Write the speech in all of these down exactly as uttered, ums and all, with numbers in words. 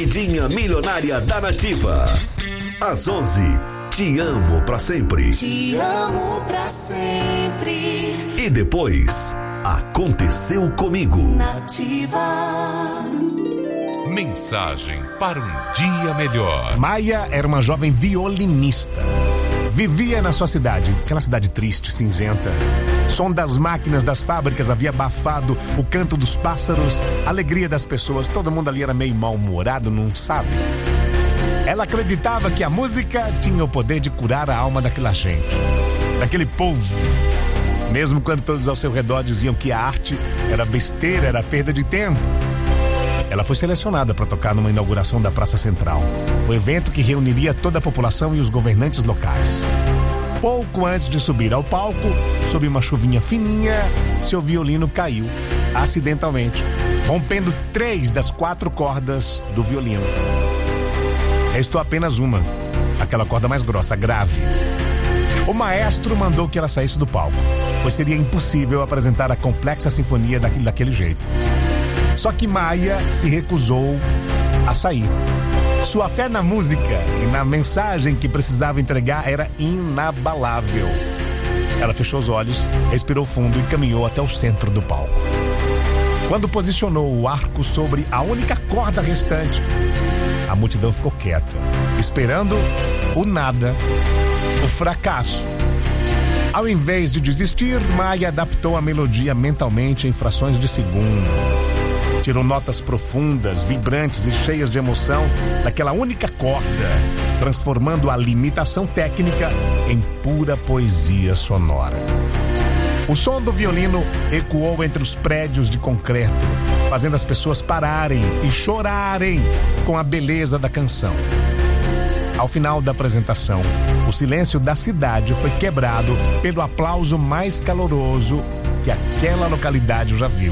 Corridinha Milionária da Nativa. Às onze, Te Amo Pra Sempre. Te amo pra sempre. E depois, Aconteceu Comigo. Nativa. Mensagem para um dia melhor. Maia era uma jovem violinista. Vivia na sua cidade, aquela cidade triste, cinzenta. Som das máquinas das fábricas havia abafado o canto dos pássaros, a alegria das pessoas. Todo mundo ali era meio mal-humorado, não sabe? Ela acreditava que a música tinha o poder de curar a alma daquela gente, daquele povo. Mesmo quando todos ao seu redor diziam que a arte era besteira, era perda de tempo. Ela foi selecionada para tocar numa inauguração da Praça Central, o evento que reuniria toda a população e os governantes locais. Pouco antes de subir ao palco, sob uma chuvinha fininha, seu violino caiu, acidentalmente, rompendo três das quatro cordas do violino. Restou apenas uma, aquela corda mais grossa, grave. O maestro mandou que ela saísse do palco, pois seria impossível apresentar a complexa sinfonia daquele, daquele jeito. Só que Maia se recusou a sair. Sua fé na música e na mensagem que precisava entregar era inabalável. Ela fechou os olhos, respirou fundo e caminhou até o centro do palco. Quando posicionou o arco sobre a única corda restante, a multidão ficou quieta, esperando o nada, o fracasso. Ao invés de desistir, Maia adaptou a melodia mentalmente em frações de segundo. Tirou notas profundas, vibrantes e cheias de emoção daquela única corda, transformando a limitação técnica em pura poesia sonora. O som do violino ecoou entre os prédios de concreto, fazendo as pessoas pararem e chorarem com a beleza da canção. Ao final da apresentação, o silêncio da cidade foi quebrado pelo aplauso mais caloroso que aquela localidade já viu.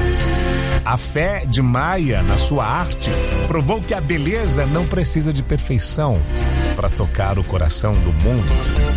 A fé de Maia na sua arte provou que a beleza não precisa de perfeição para tocar o coração do mundo.